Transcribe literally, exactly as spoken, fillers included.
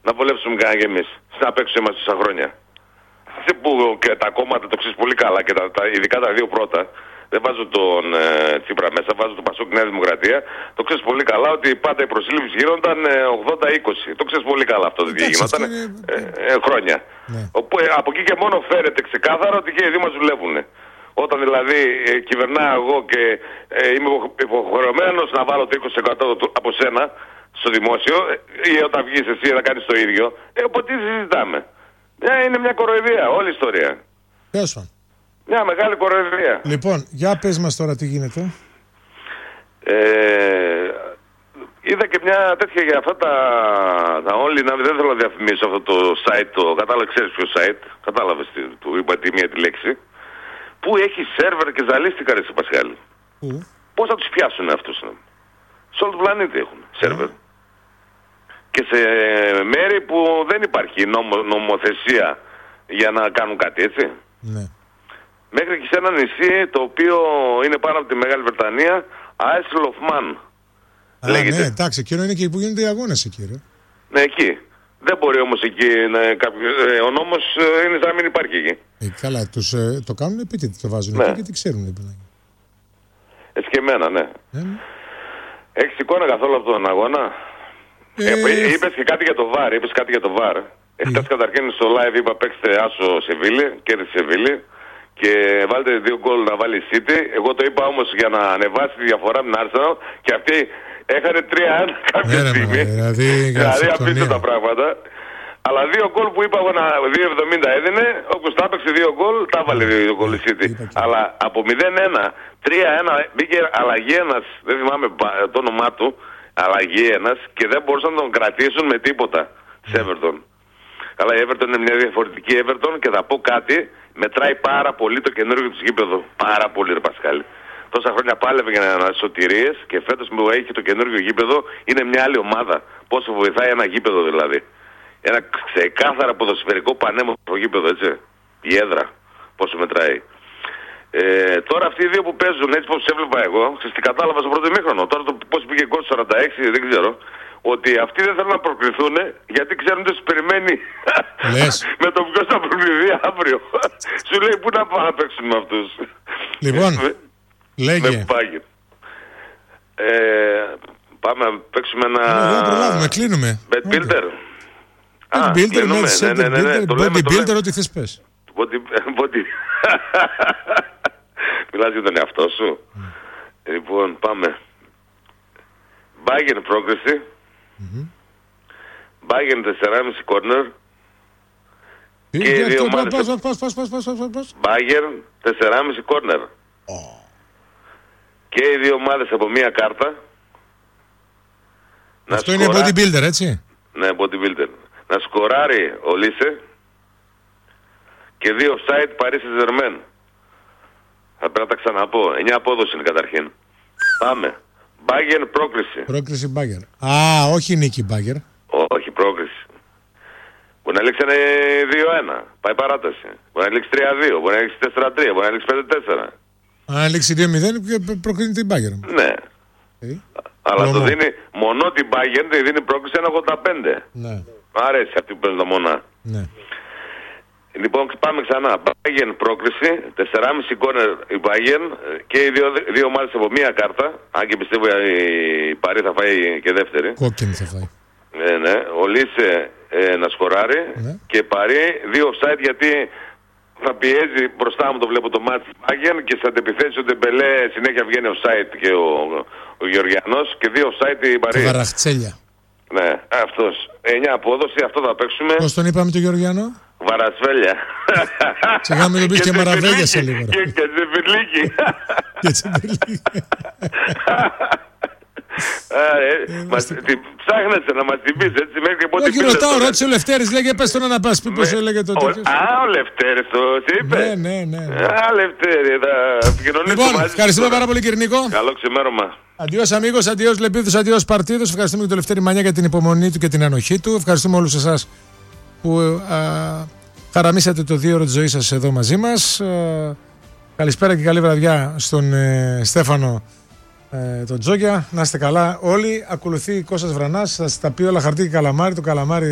Να βολέψουμε κανένα και εμείς. Να παίξουμε είμαστε τόσα χρόνια. Αυτή που και τα κόμματα το ξέρεις πολύ καλά και τα, τα, ειδικά τα δύο πρώτα. Δεν βάζω τον ε, Τσίπρα μέσα, βάζω τον Πασόκ Νέα Δημοκρατία. Το ξέρεις πολύ καλά ότι πάντα οι προσλήψεις γίνονταν ε, ογδόντα είκοσι. Το ξέρεις πολύ καλά αυτό ότι γίνονταν ε, ε, ε, χρόνια. Ναι. Οπού, ε, από εκεί και μόνο φέρεται ξεκάθαρα ότι και οι δύο μας δουλεύουν. Όταν δηλαδή ε, κυβερνάω εγώ και ε, είμαι υποχρεωμένος να βάλω το είκοσι τοις εκατό από σένα στο δημόσιο ή όταν βγεις εσύ να κάνεις το ίδιο, ε, οπότε τι συζητάμε. Ε, είναι μια κοροϊδία όλη η ιστορία. Πέσω. Μια μεγάλη κοροϊδία. Λοιπόν, για πες μας τώρα τι γίνεται. Ε, είδα και μια τέτοια για αυτά τα, τα όλοι, να, δεν θέλω να διαφημίσω αυτό το site, το κατάλαβε, ξέρεις ποιο site, κατάλαβες, του είπα τη μία τη λέξη, που έχει σερβερ και ζαλίστηκα ρε Πασχάλη. Πού? Πώς θα τους πιάσουν αυτούς? Σε όλο τον πλανήτη έχουν σερβερ. Mm. Και σε μέρη που δεν υπάρχει νομο, νομοθεσία για να κάνουν κάτι, έτσι. Ναι. Μέχρι και σε ένα νησί το οποίο είναι πάνω από τη Μεγάλη Βρετανία, Isle of Man. Α, λέγεται. Ναι, εντάξει, εκείνο είναι και που γίνονται οι αγώνες εκεί, ρε. Ναι, εκεί. Δεν μπορεί όμως εκεί να, κάποιο, ε, ο νόμος ε, είναι σαν να μην υπάρχει εκεί. Ε, καλά, τους, ε, το κάνουν επίτηδε, το βάζουν ναι. εκεί και τι ξέρουν. Λοιπόν. Έτσι και εμένα, ναι. Ε, Έχεις εικόνα καθόλου από τον αγώνα? Ε, ε, είπες και κάτι για το βαρ, είπες κάτι για το βαρ. Εχθές καταρχήν στο live είπα παίξτε άσο Σεβίλη, κέρδισε Σεβίλη. Και βάλτε δύο γκολ να βάλει η City. Εγώ το είπα όμως για να ανεβάσει τη διαφορά με την Arsenal και αυτή έχανε τρία ένα κάποια yeah, στιγμή. Man, δηλαδή δηλαδή απίστευτα πράγματα. Αλλά δύο γκολ που είπα εγώ να δύο εβδομήντα έδινε, όποιος τα έπαιξε δύο γκολ, τα έβαλε δύο γκολ η City. Αλλά από μηδέν ένα, τρία ένα μπήκε αλλαγή ένας, δεν θυμάμαι το όνομά του, αλλαγή ένας και δεν μπορούσαν να τον κρατήσουν με τίποτα σε Everton. Καλά, η Everton είναι μια διαφορετική Everton και θα πω κάτι. Μετράει πάρα πολύ το καινούργιο του γήπεδο. Πάρα πολύ, ρε Πασχάλη. Τόσα χρόνια πάλευε για σωτηρίες και φέτος που έχει το καινούργιο γήπεδο είναι μια άλλη ομάδα. Πόσο βοηθάει ένα γήπεδο δηλαδή. Ένα ξεκάθαρα ποδοσφαιρικό πανέμορφο γήπεδο, έτσι. Η έδρα. Πόσο μετράει. Ε, τώρα αυτοί οι δύο που παίζουν, έτσι πως τους έβλεπα εγώ, ξέρεις τι κατάλαβα στο πρώτο ημίχρονο. Τώρα το πώς πήγε γκολ σαράντα έξι, δεν ξέρω. Ότι αυτοί δεν θέλουν να προκριθούν γιατί ξέρουν ότι τους περιμένει με το ποιος θα προκριθεί αύριο. Σου λέει πού να πάμε να παίξουμε με αυτούς. Λοιπόν, λέγε. Με Bayern. Ε, πάμε να παίξουμε ένα... Δεν προλάβουμε, κλείνουμε. Bet Builder. Bet Builder, ναι, ναι, ναι. Body Builder, ό,τι θες πες. Μιλάς για τον εαυτό σου. Λοιπόν, πάμε. Bayern πρόκριση. Mm-hmm. Bayern τέσσερα κόμμα πέντε corner. Και οι δύο ομάδες... Bayern τέσσερα κόμμα πέντε corner. Oh. Και οι δύο ομάδες από μία κάρτα. Αυτό είναι σκορά... bodybuilder, έτσι. Ναι, bodybuilder. Να σκοράρει ο Λίσε. Και δύο offside Paris Saint-Germain. Θα πρέπει να τα ξαναπώ. εννιά απόδοση είναι καταρχήν. Πάμε. Bayern πρόκριση. Πρόκριση Bayern. Α, όχι νίκη Bayern. Όχι, πρόκριση. Μπορεί να λήξει δύο ένα. Πάει παράταση. Μπορεί να λήξει τρία δύο. Μπορεί να λήξει τέσσερα τρία. Μπορεί να λήξει πέντε τέσσερα. Αν λήξει δύο μηδέν προκρίνει την Bayern. Ναι. Okay. Αλλά Λόμο. Το δίνει μονό την Bayern, δεν δίνει πρόκριση ένα ογδόντα πέντε. Ναι. Μ' αρέσει αυτή που παίρνει τα μονά. Ναι. Λοιπόν, πάμε ξανά. Bayern πρόκριση, τέσσερα κόμμα πέντε corner η Bayern και οι δύο, δύο ομάδες από μία κάρτα. Αν και πιστεύω η Παρί θα φάει και δεύτερη. Κόκκινη θα φάει. Ναι, ναι. Ο Λίσε ε, να σκοράρει ναι. Και Παρί δύο offside γιατί θα πιέζει μπροστά μου, το βλέπω το μάτι της Bayern και σε αντεπιθέσεις ο Ντεμπελέ συνέχεια βγαίνει offside και ο, ο Γεωργιανός και δύο offside η Παρί. Το Βαραχτσέλια. Ναι, αυτός. εννιά απόδοση, αυτό θα παίξουμε. Πώς τον είπαμε τον Γεωργιανό? Βαρασβέλια. Σιγά μην τον πεις και Μαραβέλια σε λίγο. Και Τσεπιλίκη. Και Τσεπιλίκη. Ψάχνεσαι να μας την πεις έτσι μέχρι και πότε. Όχι, ρωτάω, ρώτησε ο Λευτέρης, λέγε πες τον να πας, πώς έλεγε το τέτοιο. Α, ο Λευτέρης το είπε. Ναι, ναι, ναι. Α, Λευτέρη, θα επικοινωνήσουμε μαζί. Λοιπόν, ευχαριστούμε πάρα πολύ κύριε Νίκο. Καλό ξημέρωμα. Αντιός αμίγος, αντιός Λεπίδους, αντιός Παρτίδος. Ευχαριστούμε και τον Λευτέρη Μανιά για την υπομονή του και την ανοχή του. Ευχαριστούμε όλους εσάς που α, χαραμίσατε το δύο ώρο της ζωής σας εδώ μαζί μας. Α, καλησπέρα και καλή βραδιά στον ε, Στέφανο ε, τον Τζόγια. Να είστε καλά όλοι. Ακολουθεί Κώστας Βρανάς. Θα σας τα πει όλα χαρτί και καλαμάρι. Το καλαμάρι